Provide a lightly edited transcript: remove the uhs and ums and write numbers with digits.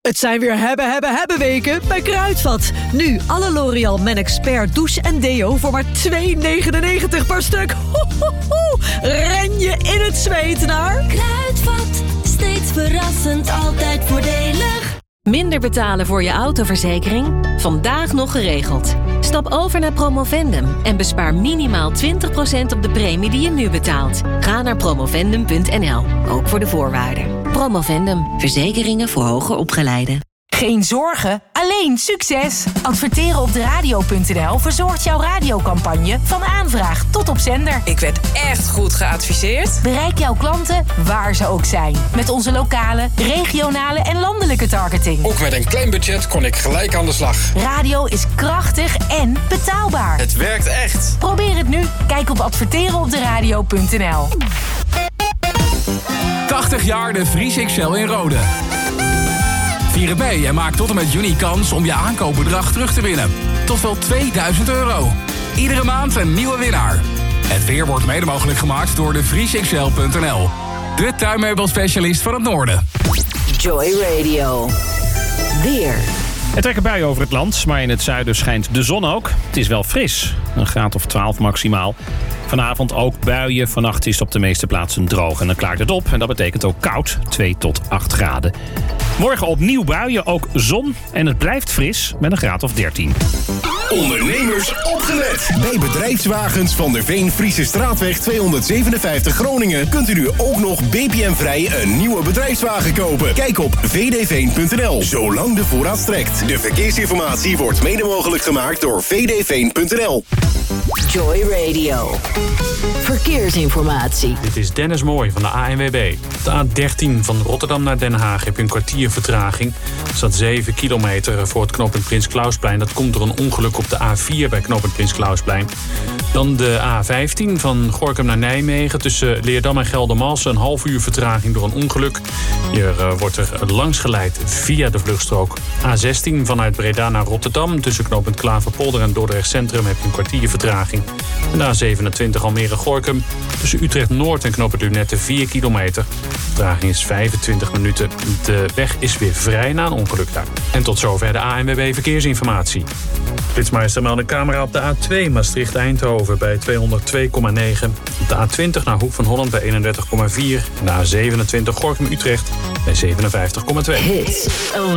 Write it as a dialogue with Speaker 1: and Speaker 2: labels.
Speaker 1: Het zijn weer hebben weken bij Kruidvat. Nu alle L'Oréal Men Expert douche en deo voor maar €2,99 per stuk. Ho, ho, ho. Ren je in het zweet naar
Speaker 2: Kruidvat, steeds verrassend, altijd voordelig.
Speaker 3: Minder betalen voor je autoverzekering? Vandaag nog geregeld. Stap over naar Promovendum en bespaar minimaal 20% op de premie die je nu betaalt. Ga naar promovendum.nl, ook voor de voorwaarden. Promovendum, verzekeringen voor hoger opgeleiden.
Speaker 4: Geen zorgen, alleen succes! Adverteren op de radio.nl verzorgt jouw radiocampagne van aanvraag tot op zender.
Speaker 5: Ik werd echt goed geadviseerd.
Speaker 4: Bereik jouw klanten waar ze ook zijn. Met onze lokale, regionale en landelijke targeting.
Speaker 6: Ook met een klein budget kon ik gelijk aan de slag.
Speaker 4: Radio is krachtig en betaalbaar.
Speaker 6: Het werkt echt.
Speaker 4: Probeer het nu. Kijk op adverterenopderadio.nl.
Speaker 7: 80 jaar de Vries XL in Rode. Vier het mee en maak tot en met juni kans om je aankoopbedrag terug te winnen. Tot wel €2000. Iedere maand een nieuwe winnaar. Het weer wordt mede mogelijk gemaakt door de vriesxl.nl. De tuinmeubelspecialist van het noorden.
Speaker 3: Joy Radio. Weer.
Speaker 8: Er trekken buien over het land, maar in het zuiden schijnt de zon ook. Het is wel fris, een graad of 12 maximaal. Vanavond ook buien, vannacht is het op de meeste plaatsen droog en dan klaart het op. En dat betekent ook koud, 2 tot 8 graden. Morgen opnieuw buien, ook zon en het blijft fris met een graad of 13.
Speaker 9: Ondernemers opgelet! Bij bedrijfswagens van der Veen Friese Straatweg 257 Groningen kunt u nu ook nog BPM-vrij een nieuwe bedrijfswagen kopen. Kijk op vdveen.nl, zolang de voorraad strekt. De verkeersinformatie wordt mede mogelijk gemaakt door vdveen.nl.
Speaker 3: Joy Radio. Verkeersinformatie.
Speaker 10: Dit is Dennis Mooij van de ANWB. Op de A13 van Rotterdam naar Den Haag heb je een kwartier vertraging. Er staat 7 kilometer voor het knooppunt Prins Klausplein. Dat komt door een ongeluk op de A4 bij knooppunt Prins Klausplein. Dan de A15 van Gorinchem naar Nijmegen. Tussen Leerdam en Geldermalsen een half uur vertraging door een ongeluk. Hier wordt er langs geleid via de vluchtstrook. A16 vanuit Breda naar Rotterdam. Tussen knooppunt Klaverpolder en Dordrecht Centrum heb je een kwartier vertraging. En de A27 Almere-Gorinchem. Tussen Utrecht-Noord en knooppunt Lunette 4 kilometer. De vertraging is 25 minuten. De weg is weer vrij na een ongeluk daar. En tot zover de ANWB Verkeersinformatie. Flitsmeister meldt een camera op de A2 Maastricht-Eindhoven bij 202,9. Op de A20 naar Hoek van Holland bij 31,4. En de A27 Gorinchem-Utrecht bij 57,2.
Speaker 3: Hits